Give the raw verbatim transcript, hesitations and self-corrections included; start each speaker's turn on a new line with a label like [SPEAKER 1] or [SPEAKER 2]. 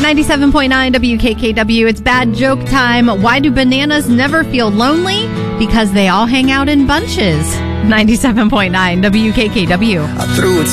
[SPEAKER 1] ninety-seven point nine W K K W. It's bad joke time. Why do bananas never feel lonely? Because they all hang out in bunches. ninety-seven point nine W K K W.
[SPEAKER 2] I threw it